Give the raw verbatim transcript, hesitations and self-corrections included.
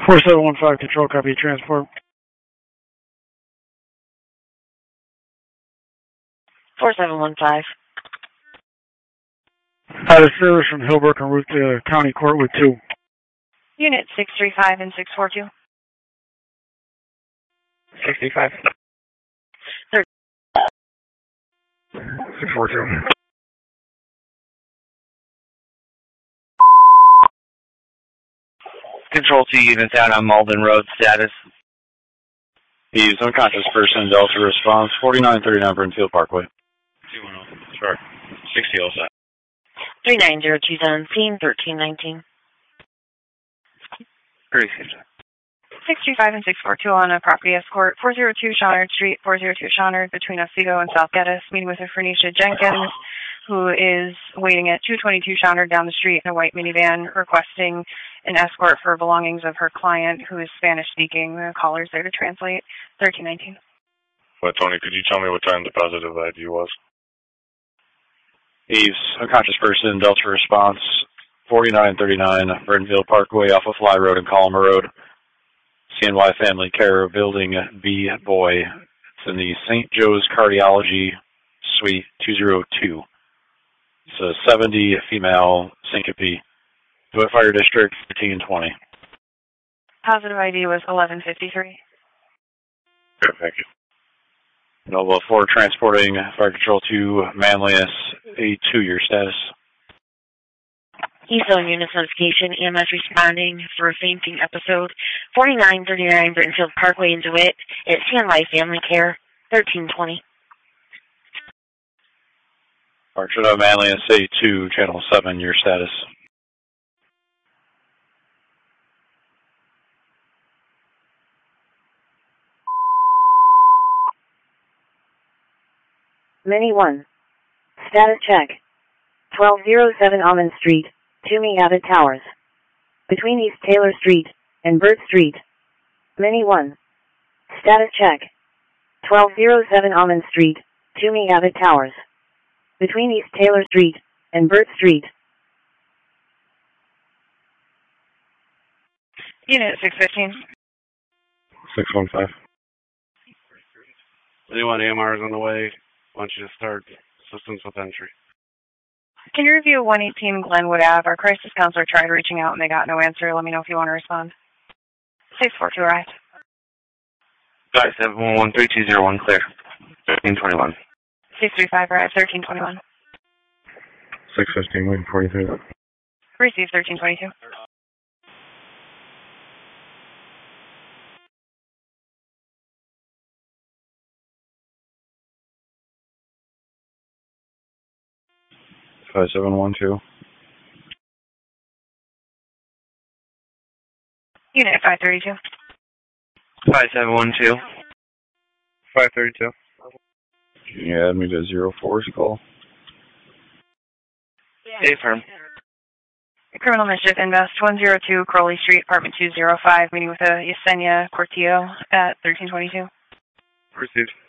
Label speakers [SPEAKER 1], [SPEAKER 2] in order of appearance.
[SPEAKER 1] four seven one five, control, copy transport.
[SPEAKER 2] four seven one five.
[SPEAKER 1] Out of service from Hillbrook en route to County Court with two.
[SPEAKER 2] Unit six three five and six four two.
[SPEAKER 3] sixty-five.
[SPEAKER 1] six four two.
[SPEAKER 4] Control two units out on Malden Road, status.
[SPEAKER 5] He's unconscious person, Delta response, forty-nine thirty-nine Burnfield Parkway.
[SPEAKER 6] two one zero, sure. sixty oh seven.
[SPEAKER 2] three nine zero two seven, scene thirteen nineteen.
[SPEAKER 4] Received.
[SPEAKER 2] six three five and six four two on a property escort, four oh two Shawnard Street, four oh two Shawnard, between Otsego and South Geddes, meeting with a Fernicia Jenkins, who is waiting at two twenty-two Shawnard down the street in a white minivan, requesting an escort for belongings of her client, who is Spanish-speaking. The caller's there to translate. thirteen nineteen.
[SPEAKER 6] But, Tony, could you tell me what time the positive I D was?
[SPEAKER 5] He's unconscious person, Delta response, forty-nine thirty-nine Burnfield Parkway off of Fly Road and Colmer Road. C N Y Family Care, Building B, Boy. It's in the Saint Joe's Cardiology Suite two oh two. It's a seventy female syncope. Dewitt Fire District, fifteen twenty.
[SPEAKER 2] Positive I D was eleven fifty-three.
[SPEAKER 6] Good, thank you.
[SPEAKER 5] Nova four transporting Fire Control two, Manlius, A two, your status.
[SPEAKER 2] Eastzone unit notification, E M S responding for a fainting episode, forty-nine thirty-nine Brittenfield Parkway in DeWitt, at C N Y Family Care, thirteen twenty.
[SPEAKER 5] Fire Control Manlius, A two, channel seven, your status.
[SPEAKER 7] Mini one. Status check. twelve oh seven Almond Street, Toomey Abbott Towers. Between East Taylor Street and Burt Street. Mini one. Status check. twelve oh seven Almond Street, Toomey Abbott Towers. Between East Taylor Street and Burt Street.
[SPEAKER 2] Unit six fifteen.
[SPEAKER 6] six one five.
[SPEAKER 3] Anyone A M R is on the way. Why don't you just start systems with entry?
[SPEAKER 2] Can you review one eighteen Glenwood Ave? Our crisis counselor tried reaching out and they got no answer. Let me know if you want to respond. six four two arrived.
[SPEAKER 4] five seven one one three two zero one, clear. thirteen twenty-one.
[SPEAKER 2] six three five arrived, thirteen twenty-one.
[SPEAKER 6] six fifteen, waiting forty-three.
[SPEAKER 2] Received, thirteen twenty-two.
[SPEAKER 5] five seven one two.
[SPEAKER 2] Unit five thirty-two.
[SPEAKER 4] five seven one two.
[SPEAKER 3] five thirty-two.
[SPEAKER 5] Can you add me to zero four's call?
[SPEAKER 4] Stay firm.
[SPEAKER 2] Criminal Mischief Invest, one oh two Crowley Street, apartment two oh five, meeting with a Yesenia Cortillo at thirteen twenty-two.
[SPEAKER 3] Received.